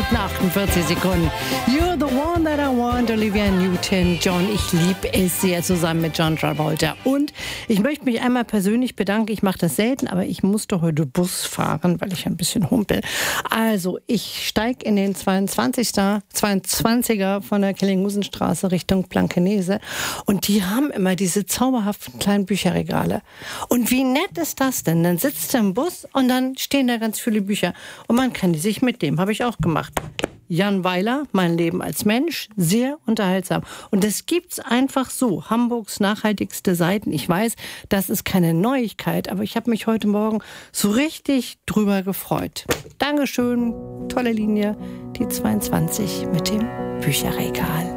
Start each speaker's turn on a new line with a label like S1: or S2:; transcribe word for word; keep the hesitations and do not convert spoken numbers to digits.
S1: Minuten achtundvierzig Sekunden. You're the one that I want, Olivia Newton-John. Ich liebe es sehr zusammen mit John Travolta. Und ich möchte mich einmal persönlich bedanken. Ich mache das selten, aber ich musste heute Bus fahren, weil ich ein bisschen humpel. Also, ich steige in den zweiundzwanziger von der Kellinghusenstraße Richtung Blankenese. Und die haben immer diese zauberhaften kleinen Bücherregale. Und wie nett ist das denn? Dann sitzt du im Bus und dann stehen da ganz viele Bücher. Und man kann die sich mitnehmen. Habe ich auch gemacht. Jan Weiler, Mein Leben als Mensch, sehr unterhaltsam. Und das gibt's einfach so. Hamburgs nachhaltigste Seiten. Ich weiß, das ist keine Neuigkeit, aber ich habe mich heute Morgen so richtig drüber gefreut. Dankeschön, tolle Linie, die zweiundzwanzig mit dem Bücherregal.